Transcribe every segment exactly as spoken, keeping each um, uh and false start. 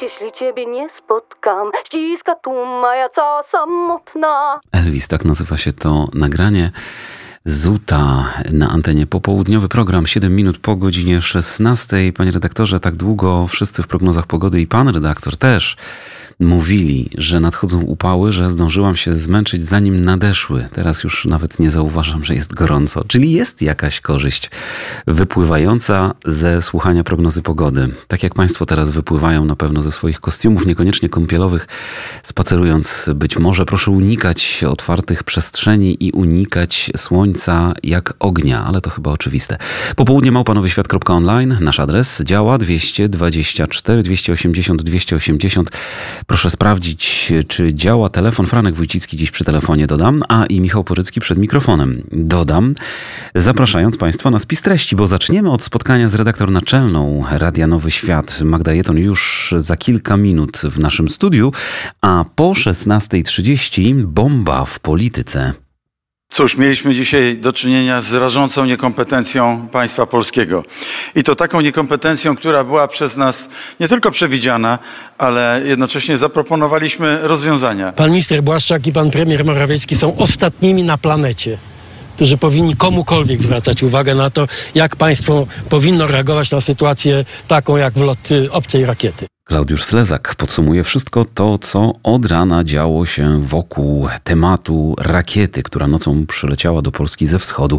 jeśli ciebie nie spotkam. Ściska tu moja cała samotna. Elvis, tak nazywa się to nagranie. Zuta na antenie. Popołudniowy program, siedem minut po godzinie szesnastej. Panie redaktorze, tak długo wszyscy w prognozach pogody i pan redaktor też mówili, że nadchodzą upały, że zdążyłam się zmęczyć zanim nadeszły. Teraz już nawet nie zauważam, że jest gorąco. Czyli jest jakaś korzyść wypływająca ze słuchania prognozy pogody. Tak jak państwo teraz wypływają na pewno ze swoich kostiumów, niekoniecznie kąpielowych, spacerując być może. Proszę unikać otwartych przestrzeni i unikać słońca jak ognia, ale to chyba oczywiste. Popołudnie małpa nowy świat kropka online. Nasz adres działa dwieście dwadzieścia cztery dwieście osiemdziesiąt dwieście osiemdziesiąt. Proszę sprawdzić, czy działa telefon. Franek Wójcicki dziś przy telefonie, dodam, a i Michał Porycki przed mikrofonem, dodam, zapraszając państwa na spis treści, bo zaczniemy od spotkania z redaktor naczelną Radia Nowy Świat, Magda Jeton, już za kilka minut w naszym studiu, a po szesnastej trzydzieści bomba w polityce. Cóż, mieliśmy dzisiaj do czynienia z rażącą niekompetencją państwa polskiego. I to taką niekompetencją, która była przez nas nie tylko przewidziana, ale jednocześnie zaproponowaliśmy rozwiązania. Pan minister Błaszczak i pan premier Morawiecki są ostatnimi na planecie, którzy powinni komukolwiek zwracać uwagę na to, jak państwo powinno reagować na sytuację taką jak wlot obcej rakiety. Klaudiusz Slezak podsumuje wszystko to, co od rana działo się wokół tematu rakiety, która nocą przyleciała do Polski ze wschodu.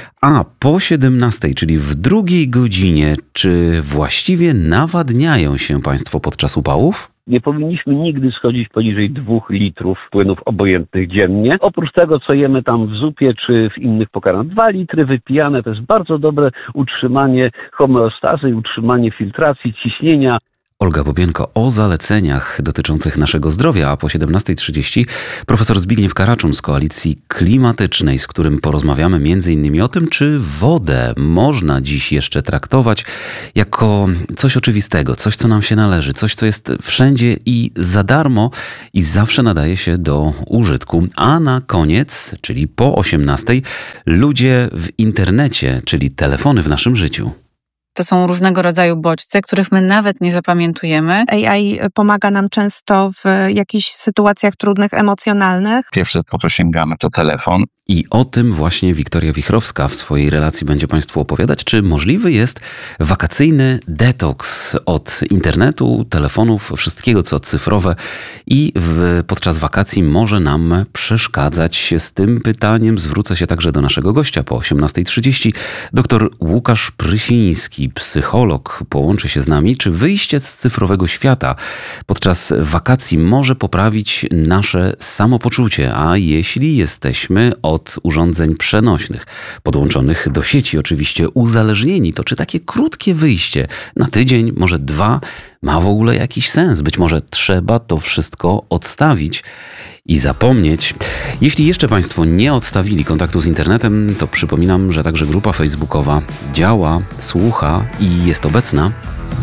A po siedemnastej, czyli w drugiej godzinie, czy właściwie nawadniają się państwo podczas upałów? Nie powinniśmy nigdy schodzić poniżej dwóch litrów płynów obojętnych dziennie. Oprócz tego, co jemy tam w zupie czy w innych pokarmach. Dwa litry wypijane to jest bardzo dobre utrzymanie homeostazy i utrzymanie filtracji, ciśnienia. Olga Bobienko o zaleceniach dotyczących naszego zdrowia, a po siedemnastej trzydzieści profesor Zbigniew Karaczun z Koalicji Klimatycznej, z którym porozmawiamy między innymi o tym, czy wodę można dziś jeszcze traktować jako coś oczywistego, coś, co nam się należy, coś, co jest wszędzie i za darmo i zawsze nadaje się do użytku. A na koniec, czyli po osiemnastej, ludzie w internecie, czyli telefony w naszym życiu. To są różnego rodzaju bodźce, których my nawet nie zapamiętujemy. A I pomaga nam często w jakichś sytuacjach trudnych, emocjonalnych. Pierwsze, po co sięgamy, to telefon. I o tym właśnie Wiktoria Wichrowska w swojej relacji będzie państwu opowiadać, czy możliwy jest wakacyjny detoks od internetu, telefonów, wszystkiego co cyfrowe i w, podczas wakacji może nam przeszkadzać. Z tym pytaniem zwrócę się także do naszego gościa po osiemnastej trzydzieści. Doktor Łukasz Prysiński, psycholog, połączy się z nami. Czy wyjście z cyfrowego świata podczas wakacji może poprawić nasze samopoczucie? A jeśli jesteśmy od urządzeń przenośnych, podłączonych do sieci, oczywiście uzależnieni, to czy takie krótkie wyjście na tydzień, może dwa, ma w ogóle jakiś sens? Być może trzeba to wszystko odstawić i zapomnieć. Jeśli jeszcze państwo nie odstawili kontaktu z internetem, to przypominam, że także grupa facebookowa działa, słucha i jest obecna.